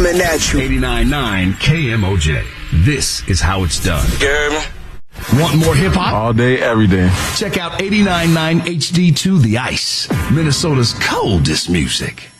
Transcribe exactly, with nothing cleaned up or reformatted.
coming at you. eighty-nine point nine K M O J. This is how it's done. You hear me? Want more hip-hop? All day, every day. Check out eighty-nine point nine H D two The Ice, Minnesota's coldest music.